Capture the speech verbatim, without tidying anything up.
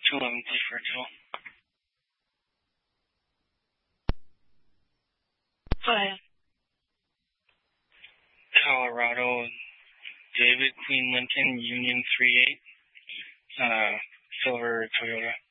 two eleven T for Joel. Five. Colorado, David, Queen Lincoln, Union three eight. Uh, silver Toyota.